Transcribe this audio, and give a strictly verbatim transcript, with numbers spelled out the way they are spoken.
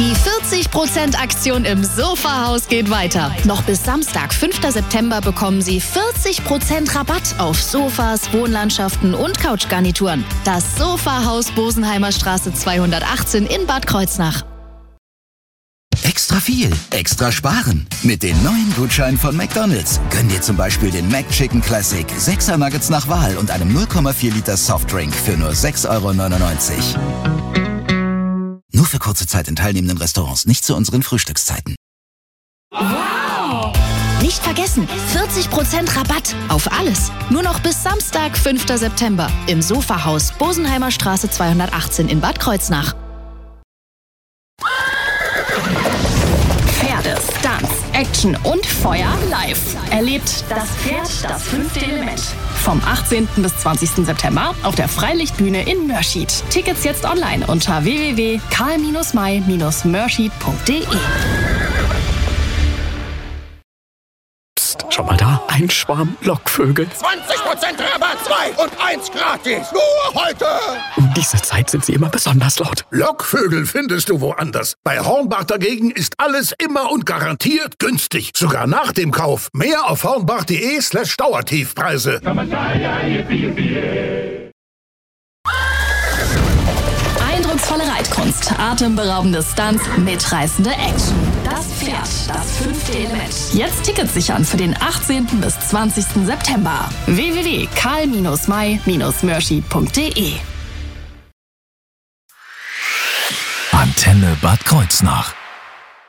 Die vierzig Prozent Aktion im Sofahaus geht weiter. Noch bis Samstag, fünften September, bekommen Sie vierzig Prozent Rabatt auf Sofas, Wohnlandschaften und Couchgarnituren. Das Sofahaus Bosenheimer Straße zweihundertachtzehn in Bad Kreuznach. Extra viel, extra sparen. Mit den neuen Gutscheinen von McDonald's. Gönn dir zum Beispiel den McChicken Classic, sechser Nuggets nach Wahl und einem null Komma vier Liter Softdrink für nur sechs Euro neunundneunzig. Nur für kurze Zeit in teilnehmenden Restaurants, nicht zu unseren Frühstückszeiten. Wow! Nicht vergessen, vierzig Prozent Rabatt auf alles. Nur noch bis Samstag, fünften September im Sofahaus Bosenheimer Straße zweihundertachtzehn in Bad Kreuznach. Pferde, Stunts, Action und Feuer live. Erlebt das Pferd, das fünfte Element. Vom achtzehnten bis zwanzigsten September auf der Freilichtbühne in Mörschid. Tickets jetzt online unter w w w punkt karl may mörschid punkt de. Psst, schau mal da, ein Schwarm Lockvögel. zwanzig Prozent Rabatt, zwei und eins gratis. Nur heute. Um diese Zeit sind sie immer besonders laut. Lockvögel findest du woanders. Bei Hornbach dagegen ist alles immer und garantiert günstig. Sogar nach dem Kauf. Mehr auf hornbach punkt de slash Dauertiefpreise. Eindrucksvolle Reitkunst, atemberaubende Stunts, mitreißende Action. Das Pferd, das fünfte Element. Jetzt Tickets sichern für den achtzehnten bis zwanzigsten September. w w w punkt karl may mörschid punkt de. Antenne Bad Kreuznach.